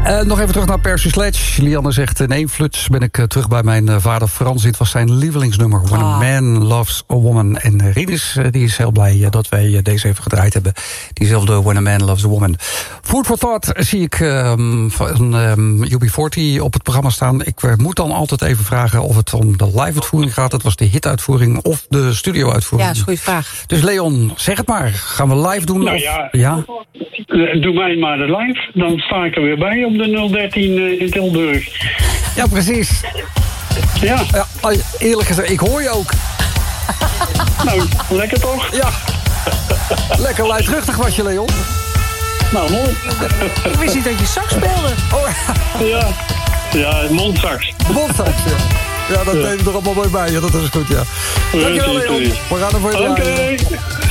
Nog even terug naar Percy Sledge. Lianne zegt, in één fluts ben ik terug bij mijn vader Frans. Dit was zijn lievelingsnummer. When a Man Loves a Woman. En Rinus die is heel blij dat wij deze even gedraaid hebben. Diezelfde When a Man Loves a Woman. Food for Thought zie ik van UB40 op het programma staan. Ik moet dan altijd even vragen of het om de live-uitvoering gaat. Het was de hit-uitvoering of de studio-uitvoering. Ja, dat is een goede vraag. Dus Leon, zeg het maar. Gaan we live doen? Nou ja, doe mij maar de live. Dan sta ik er weer bij op de 013 in Tilburg. Ja, precies. Ja. Eerlijk gezegd, ik hoor je ook. Nou, lekker toch? Ja. Lekker luidruchtig was je, Leon. Nou, mooi. Ik wist niet dat je sax speelde. Ja. Ja, mondsax. Mondsax, ja. Ja, dat neem je er allemaal mooi bij. Ja, dat is goed, ja. Dankjewel, Leon. We gaan er voor je draaien. Oké.